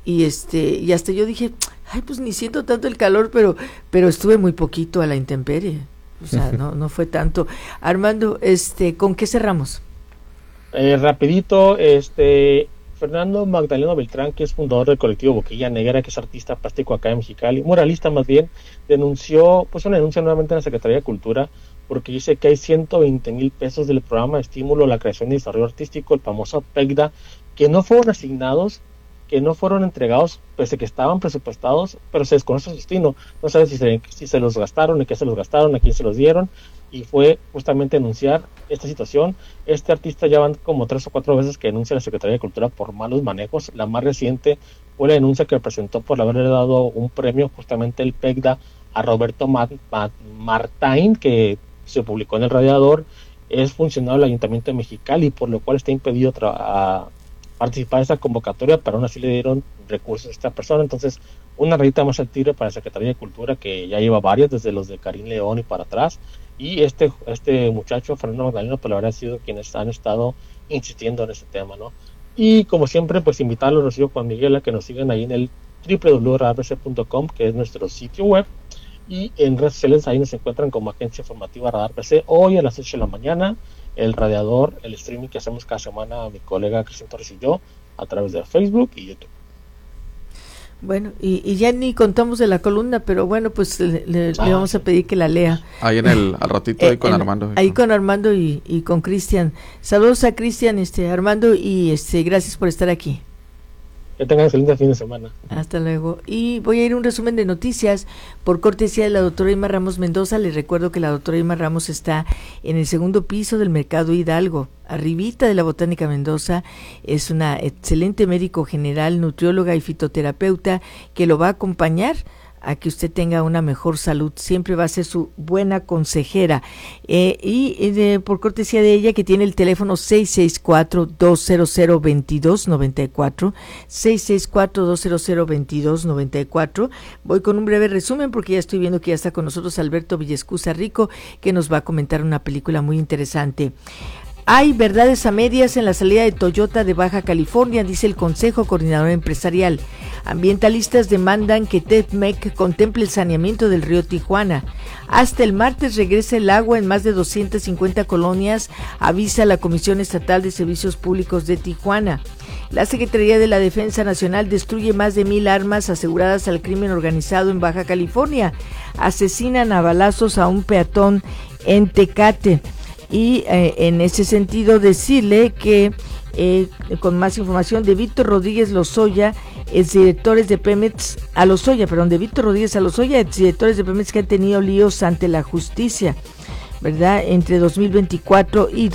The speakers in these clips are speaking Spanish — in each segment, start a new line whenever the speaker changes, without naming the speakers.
y hasta yo dije, ay, pues ni siento tanto el calor, pero estuve muy poquito a la intemperie, o sea, no fue tanto. Armando, ¿con qué cerramos?
Rapidito, Fernando Magdaleno Beltrán, que es fundador del colectivo Boquilla Negra, que es artista plástico acá en Mexicali, muralista más bien, puso una denuncia nuevamente en la Secretaría de Cultura, porque dice que hay 120,000 pesos del programa de estímulo a la creación y desarrollo artístico, el famoso PECDA, que no fueron asignados, que no fueron entregados, pese a que estaban presupuestados, pero se desconoce su destino. No sabes si se los gastaron, en qué se los gastaron, a quién se los dieron, y fue justamente denunciar esta situación. Este artista ya van como 3 o 4 veces que denuncia a la Secretaría de Cultura por malos manejos. La más reciente fue la denuncia que presentó por haberle dado un premio, justamente el PECDA, a Roberto Martain, que se publicó en El Radiador. Es funcionario del Ayuntamiento de Mexicali, por lo cual está impedido a participar de esta convocatoria, pero aún así le dieron recursos a esta persona. Entonces, una rayita más al tigre para la Secretaría de Cultura, que ya lleva varios, desde los de Karim León y para atrás. Y este muchacho, Fernando Magdaleno, pues la verdad ha sido quienes han estado insistiendo en este tema, ¿no? Y como siempre, pues invitarlos, Rocío, Juan Miguel, a que nos sigan ahí en el www.radarbc.com, que es nuestro sitio web, y en redes sociales ahí nos encuentran como Agencia Informativa Radar BC. Hoy a las 8 de la mañana, El Radiador, el streaming que hacemos cada semana mi colega Cristian Torres y yo, a través de Facebook y YouTube.
Bueno, y ya ni contamos de la columna, pero bueno, pues le vamos a pedir que la lea.
Ahí al ratito, ahí con Armando.
Ahí con Armando y con Cristian. Saludos a Cristian, Armando, y gracias por estar aquí.
Que tengan excelente fin de semana.
Hasta luego. Y voy a ir a un resumen de noticias por cortesía de la doctora Irma Ramos Mendoza. Les recuerdo que la doctora Irma Ramos está en el segundo piso del Mercado Hidalgo, arribita de la Botánica Mendoza. Es una excelente médico general, nutrióloga y fitoterapeuta que lo va a acompañar a que usted tenga una mejor salud. Siempre va a ser su buena consejera. Por cortesía de ella, que tiene el teléfono 664-200-2294, 664-200-2294. Voy con un breve resumen porque ya estoy viendo que ya está con nosotros Alberto Villescusa Rico, que nos va a comentar una película muy interesante. Hay verdades a medias en la salida de Toyota de Baja California, dice el Consejo Coordinador Empresarial. Ambientalistas demandan que TEPMEC contemple el saneamiento del río Tijuana. Hasta el martes regresa el agua en más de 250 colonias, avisa la Comisión Estatal de Servicios Públicos de Tijuana. La Secretaría de la Defensa Nacional destruye más de 1,000 armas aseguradas al crimen organizado en Baja California. Asesinan a balazos a un peatón en Tecate. Y en ese sentido decirle que con más información de Víctor Rodríguez Lozoya, exdirectores de Pemex, de Víctor Rodríguez a Lozoya, exdirectores de Pemex que han tenido líos ante la justicia, ¿verdad?, entre 2024 y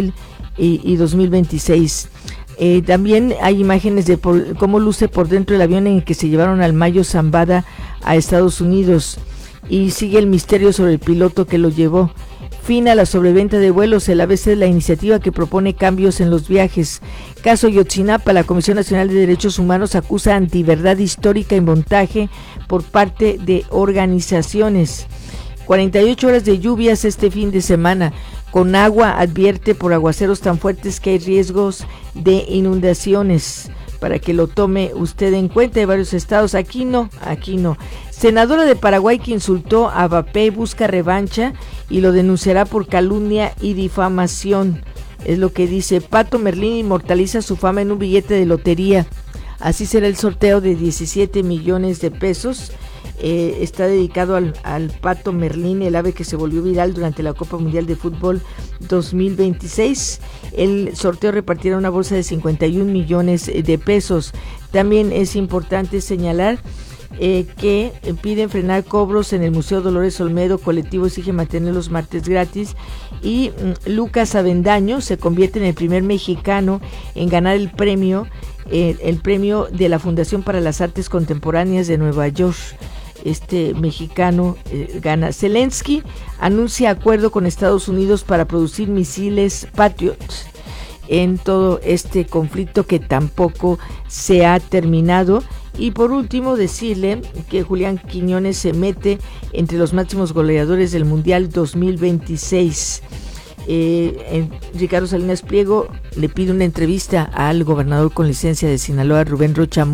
2026. También hay imágenes de cómo luce por dentro el avión en el que se llevaron al Mayo Zambada a Estados Unidos, y sigue el misterio sobre el piloto que lo llevó. Fin a la sobreventa de vuelos, el ABC de la iniciativa que propone cambios en los viajes. Caso Yotzinapa, la Comisión Nacional de Derechos Humanos acusa antiverdad histórica y montaje por parte de organizaciones. 48 horas de lluvias este fin de semana. Conagua advierte por aguaceros tan fuertes que hay riesgos de inundaciones. Para que lo tome usted en cuenta, de varios estados. Aquí no. Senadora de Paraguay que insultó a Vape busca revancha y lo denunciará por calumnia y difamación. Es lo que dice. Pato Merlín inmortaliza su fama en un billete de lotería. Así será el sorteo de 17 millones de pesos. Está dedicado al Pato Merlín, el ave que se volvió viral durante la Copa Mundial de Fútbol 2026. El sorteo repartirá una bolsa de 51 millones de pesos. También es importante señalar que piden frenar cobros en el Museo Dolores Olmedo. Colectivo exige mantener los martes gratis. Y Lucas Avendaño se convierte en el primer mexicano en ganar el premio de la Fundación para las Artes Contemporáneas de Nueva York. Este mexicano gana. Zelensky anuncia acuerdo con Estados Unidos para producir misiles Patriot en todo este conflicto que tampoco se ha terminado. Y por último decirle que Julián Quiñones se mete entre los máximos goleadores del Mundial 2026. Ricardo Salinas Pliego le pide una entrevista al gobernador con licencia de Sinaloa, Rubén Rocha